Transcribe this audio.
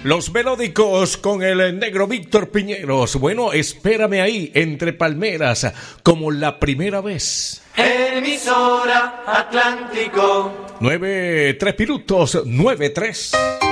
Los melódicos con el negro Víctor Piñeros. Bueno, espérame ahí, entre palmeras, como la primera vez. Emisora Atlántico. 9:03 9:03.